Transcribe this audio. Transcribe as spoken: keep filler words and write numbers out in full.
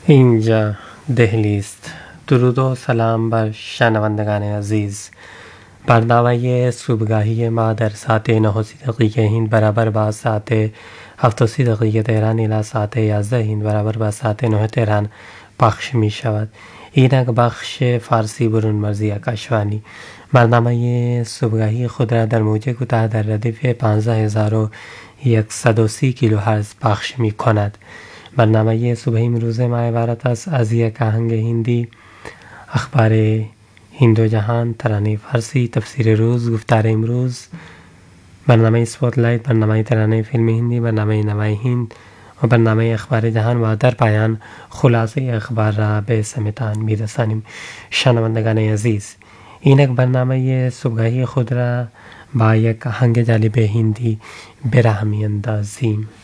اینجا دهلی است. درود و سلام بر شنوندگان عزیز. برنامه صبحگاهی ما در ساعت نه و سی دقیقه هند برابر با ساعت هفت و سی دقیقه تهران الی ساعت یازده هند برابر با ساعت نه تهران پخش می شود. اینک بخش فارسی برون مرزی آکاشوانی برنامه صبحگاهی خود را در موج کوتاه در ردیف پانزده هزار و صد و سی کیلوهرتز پخش می کند. برنامه صبح امروز ما عبارت است از یک آهنگ هندی، اخبار هند و جهان، ترانه فارسی، تفسیر روز، گفتار امروز، برنامه اسپاتلایت، برنامه ترانه فیلم هندی، برنامه نوای هند و برنامه اخبار جهان و در پایان خلاصه اخبار را به سمتان می رسانیم. شنوندگان عزیز، اینک برنامه صبحگاهی خود را با یک آهنگ جالب هندی به راه می اندازیم.